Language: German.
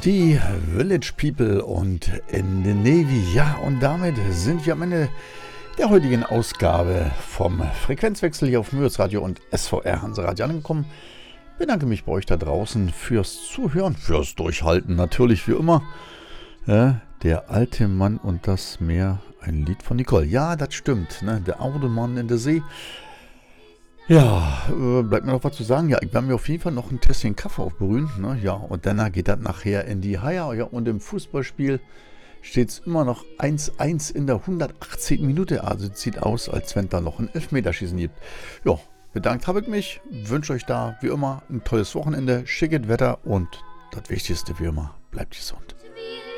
Die Village People und in the Navy. Ja, und damit sind wir am Ende der heutigen Ausgabe vom Frequenzwechsel hier auf Müritz Radio und SVR Hanseradio angekommen. Bedanke mich bei euch da draußen fürs Zuhören, fürs Durchhalten, natürlich wie immer. Der alte Mann und das Meer, ein Lied von Nicole. Ja, das stimmt, ne? Der alte Mann in der See. Ja, bleibt mir noch was zu sagen. Ja, ich werde mir auf jeden Fall noch ein Tässchen Kaffee aufbrühen. Ne? Ja, und dann geht das nachher in die Haie. Ja, und im Fußballspiel steht es immer noch 1-1 in der 118. Minute. Also sieht aus, als wenn da noch ein Elfmeterschießen gibt. Ja, bedankt habe ich mich. Wünsche euch da wie immer ein tolles Wochenende, schickes Wetter und das Wichtigste wie immer, bleibt gesund.